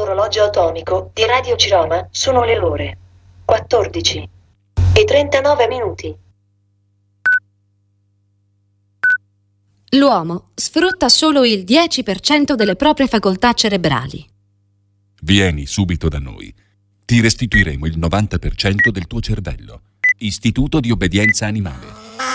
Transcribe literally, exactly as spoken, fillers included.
sull'orologio atomico di Radio Ciroma sono le ore quattordici e trentanove minuti. L'uomo sfrutta solo il dieci per cento delle proprie facoltà cerebrali. Vieni subito da noi. Ti restituiremo il novanta per cento del tuo cervello. Istituto di obbedienza animale.